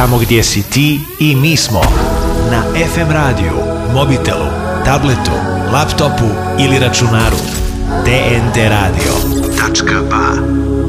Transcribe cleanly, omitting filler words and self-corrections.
Tamo gdje si ti i mi smo. Na FM radiju, mobitelu, tabletu, laptopu ili računaru. DNT radio.ba